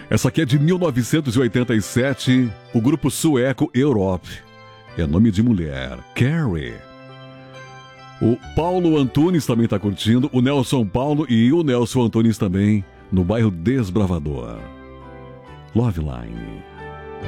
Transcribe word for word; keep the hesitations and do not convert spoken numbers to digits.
Essa aqui é de mil novecentos e oitenta e sete, o grupo sueco Europe. É nome de mulher, Carrie. O Paulo Antunes também está curtindo, o Nelson Paulo e o Nelson Antunes também, no bairro Desbravador. Love Line.